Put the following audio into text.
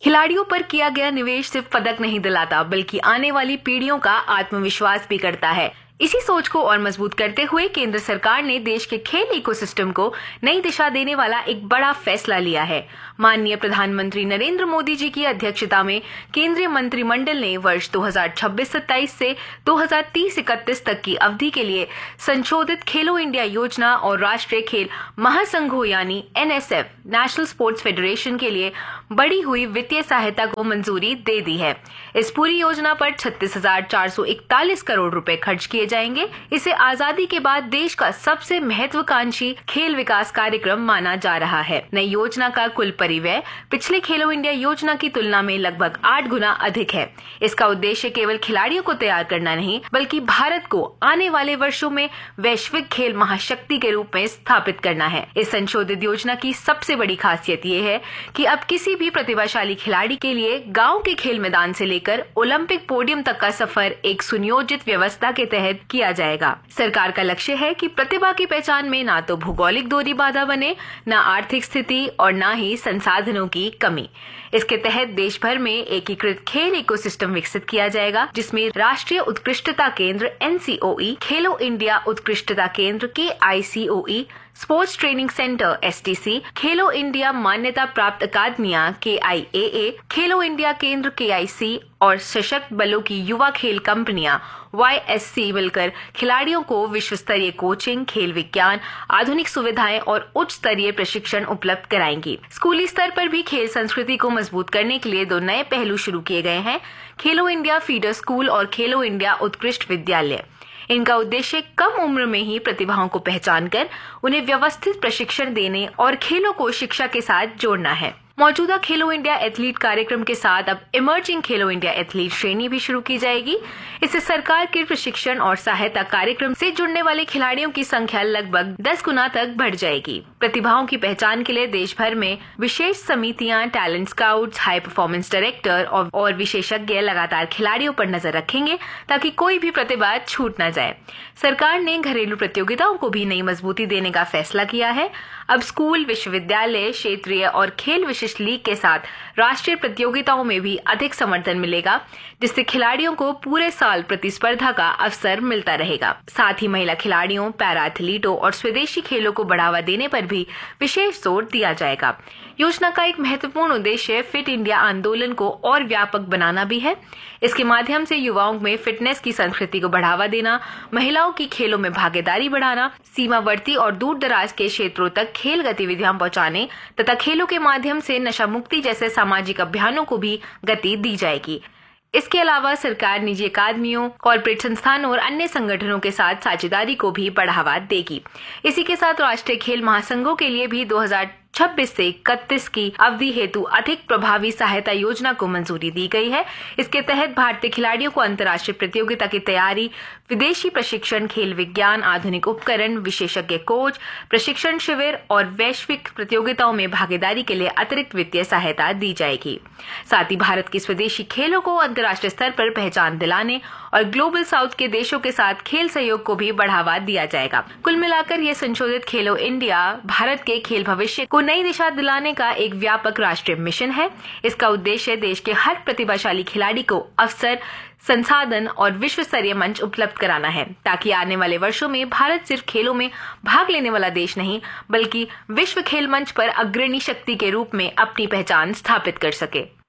खिलाड़ियों पर किया गया निवेश सिर्फ पदक नहीं दिलाता बल्कि आने वाली पीढ़ियों का आत्मविश्वास भी करता है। इसी सोच को और मजबूत करते हुए केंद्र सरकार ने देश के खेल इकोसिस्टम को नई दिशा देने वाला एक बड़ा फैसला लिया है। माननीय प्रधानमंत्री नरेंद्र मोदी जी की अध्यक्षता में केंद्रीय मंत्रिमंडल ने वर्ष 2026-27 से 2030-31 तक की अवधि के लिए संशोधित खेलो इंडिया योजना और राष्ट्रीय खेल महासंघों यानी NSF नेशनल स्पोर्ट्स फेडरेशन के लिए बढ़ी हुई वित्तीय सहायता को मंजूरी दे दी है। इस पूरी योजना पर 36,441 करोड़ रुपए खर्च किए जाएंगे। इसे आजादी के बाद देश का सबसे महत्वाकांक्षी खेल विकास कार्यक्रम माना जा रहा है। नई योजना का कुल परिव्यय पिछले खेलो इंडिया योजना की तुलना में लगभग 8 गुना अधिक है। इसका उद्देश्य केवल खिलाड़ियों को तैयार करना नहीं बल्कि भारत को आने वाले वर्षों में वैश्विक खेल महाशक्ति के रूप में स्थापित करना है। इस संशोधित योजना की सबसे बड़ी खासियत ये है कि अब किसी भी प्रतिभाशाली खिलाड़ी के लिए गांव के खेल मैदान से लेकर ओलंपिक पोडियम तक का सफर एक सुनियोजित व्यवस्था के तहत किया जाएगा। सरकार का लक्ष्य है कि प्रतिभा की पहचान में ना तो भौगोलिक दूरी बाधा बने, ना आर्थिक स्थिति और ना ही संसाधनों की कमी। इसके तहत देश भर में एकीकृत खेल इकोसिस्टम विकसित किया जाएगा, जिसमें राष्ट्रीय उत्कृष्टता केंद्र NCOE, खेलो इंडिया उत्कृष्टता केंद्र KICOE, sports training centre STC, खेलो इंडिया मान्यता प्राप्त अकादमियां KIAA, खेलो इंडिया केंद्र KIC और सशक्त बलों की युवा खेल कंपनियां YSC मिलकर खिलाड़ियों को विश्व स्तरीय कोचिंग, खेल विज्ञान, आधुनिक सुविधाएं और उच्च स्तरीय प्रशिक्षण उपलब्ध कराएंगी। स्कूली स्तर पर भी खेल संस्कृति को मजबूत करने के लिए 2 नए पहलू शुरू किए गए हैं, खेलो इंडिया फीडर स्कूल और खेलो इंडिया उत्कृष्ट विद्यालय। इनका उद्देश्य कम उम्र में ही प्रतिभाओं को पहचान कर उन्हें व्यवस्थित प्रशिक्षण देने और खेलों को शिक्षा के साथ जोड़ना है। मौजूदा खेलो इंडिया एथलीट कार्यक्रम के साथ अब इमर्जिंग खेलो इंडिया एथलीट श्रेणी भी शुरू की जाएगी। इससे सरकार के प्रशिक्षण और सहायता कार्यक्रम से जुड़ने वाले खिलाड़ियों की संख्या लगभग 10 गुना तक बढ़ जाएगी। प्रतिभाओं की पहचान के लिए देश भर में विशेष समितियां, talent scouts, high performance director और विशेषज्ञ लगातार खिलाड़ियों पर नजर रखेंगे ताकि कोई भी प्रतिभा छूट न जाए। सरकार ने घरेलू प्रतियोगिताओं को भी नई मजबूती देने का फैसला किया है। अब स्कूल, विश्वविद्यालय, क्षेत्रीय और खेल विशिष्ट लीग के साथ राष्ट्रीय प्रतियोगिताओं में भी अधिक समर्थन मिलेगा, जिससे खिलाड़ियों को पूरे साल प्रतिस्पर्धा का अवसर मिलता रहेगा। साथ ही महिला खिलाड़ियों, पैरा एथलीटों और स्वदेशी खेलों को बढ़ावा देने पर भी विशेष जोर दिया जाएगा। योजना का एक महत्वपूर्ण उद्देश्य फिट इंडिया आंदोलन को और व्यापक बनाना भी है। इसके माध्यम से युवाओं में फिटनेस की संस्कृति को बढ़ावा देना, महिलाओं की खेलों में भागीदारी बढ़ाना, सीमावर्ती और दूर दराज के क्षेत्रों तक खेल गतिविधियां पहुंचाने तथा खेलों के माध्यम से नशा मुक्ति जैसे सामाजिक अभियानों को भी गति दी जाएगी। इसके अलावा सरकार निजी अकादमियों, कॉर्पोरेट संस्थानों और अन्य संगठनों के साथ साझेदारी को भी बढ़ावा देगी। इसी के साथ राष्ट्रीय खेल महासंघों के लिए भी 2026 से 31 की अवधि हेतु अधिक प्रभावी सहायता योजना को मंजूरी दी गई है। इसके तहत भारतीय खिलाड़ियों को अंतर्राष्ट्रीय प्रतियोगिता की तैयारी, विदेशी प्रशिक्षण, खेल विज्ञान, आधुनिक उपकरण, विशेषज्ञ कोच, प्रशिक्षण शिविर और वैश्विक प्रतियोगिताओं में भागीदारी के लिए अतिरिक्त वित्तीय सहायता दी जाएगी। साथ ही भारत की स्वदेशी खेलों को अंतर्राष्ट्रीय स्तर पर पहचान दिलाने और ग्लोबल साउथ के देशों के साथ खेल सहयोग को भी बढ़ावा दिया जाएगा। कुल मिलाकर यह संशोधित खेलो इंडिया भारत के खेल भविष्य को नई दिशा दिलाने का एक व्यापक राष्ट्रीय मिशन है। इसका उद्देश्य देश के हर प्रतिभाशाली खिलाड़ी को अवसर, संसाधन और विश्व स्तरीय मंच उपलब्ध कराना है, ताकि आने वाले वर्षों में भारत सिर्फ खेलों में भाग लेने वाला देश नहीं बल्कि विश्व खेल मंच पर अग्रणी शक्ति के रूप में अपनी पहचान स्थापित कर सके।